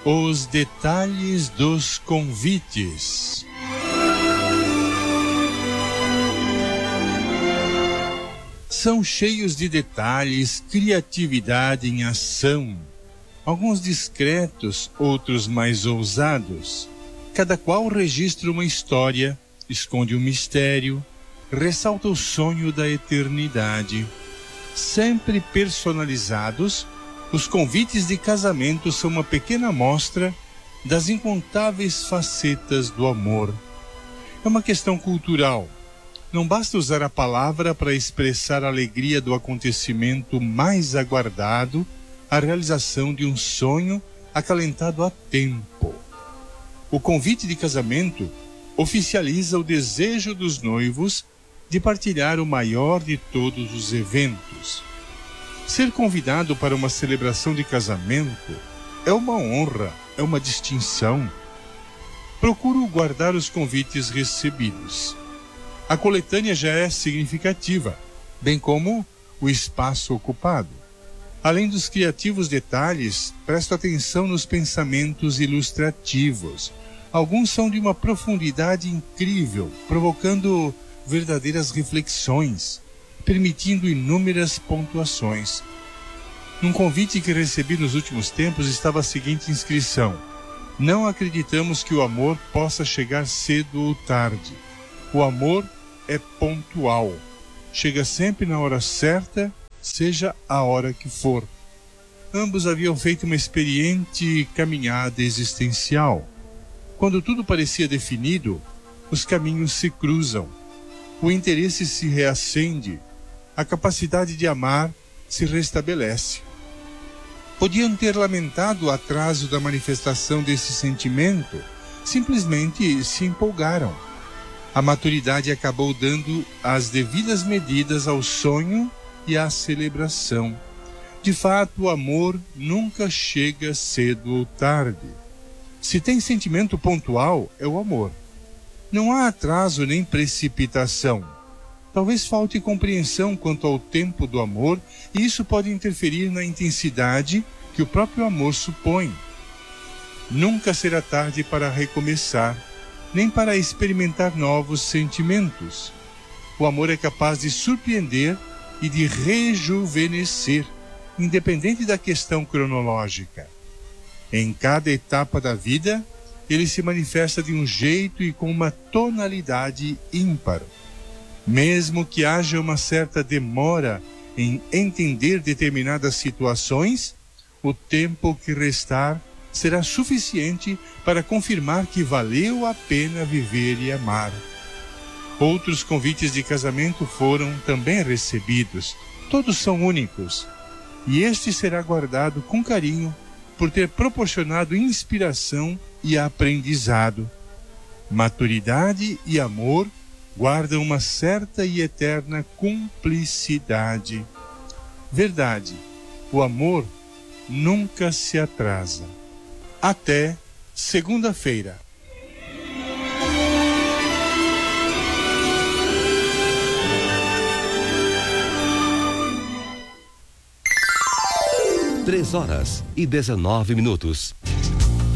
Os detalhes dos convites. São cheios de detalhes, criatividade em ação. Alguns discretos, outros mais ousados. Cada qual registra uma história, esconde um mistério, ressalta o sonho da eternidade. Sempre personalizados, os convites de casamento são uma pequena amostra das incontáveis facetas do amor. É uma questão cultural. Não basta usar a palavra para expressar a alegria do acontecimento mais aguardado, a realização de um sonho acalentado há tempo. O convite de casamento oficializa o desejo dos noivos de partilhar o maior de todos os eventos. Ser convidado para uma celebração de casamento é uma honra, é uma distinção. Procuro guardar os convites recebidos. A coletânea já é significativa, bem como o espaço ocupado. Além dos criativos detalhes, presto atenção nos pensamentos ilustrativos. Alguns são de uma profundidade incrível, provocando verdadeiras reflexões, permitindo inúmeras pontuações. Num convite que recebi nos últimos tempos estava a seguinte inscrição: não acreditamos que o amor possa chegar cedo ou tarde. O amor é pontual. Chega sempre na hora certa, seja a hora que for. Ambos haviam feito uma experiente caminhada existencial. Quando tudo parecia definido, os caminhos se cruzam. O interesse se reacende. A capacidade de amar se restabelece. Podiam ter lamentado o atraso da manifestação desse sentimento. Simplesmente se empolgaram. A maturidade acabou dando as devidas medidas ao sonho e à celebração. De fato, o amor nunca chega cedo ou tarde. Se tem sentimento pontual, é o amor. Não há atraso nem precipitação. Talvez falte compreensão quanto ao tempo do amor, e isso pode interferir na intensidade que o próprio amor supõe. Nunca será tarde para recomeçar, nem para experimentar novos sentimentos. O amor é capaz de surpreender e de rejuvenescer, independente da questão cronológica. Em cada etapa da vida, ele se manifesta de um jeito e com uma tonalidade ímpar. Mesmo que haja uma certa demora em entender determinadas situações, o tempo que restar será suficiente para confirmar que valeu a pena viver e amar. Outros convites de casamento foram também recebidos. Todos são únicos. E este será guardado com carinho por ter proporcionado inspiração e aprendizado. Maturidade e amor guardam uma certa e eterna cumplicidade. Verdade, o amor nunca se atrasa. Até segunda-feira. Três horas e 19 minutos.